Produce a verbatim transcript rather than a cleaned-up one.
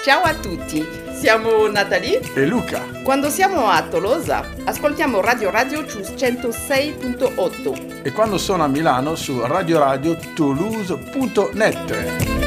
Ciao a tutti, siamo Natalie e Luca. Quando siamo a Tolosa ascoltiamo Radio Radio centosei virgola otto e quando sono a Milano su radio radio toulouse punto net.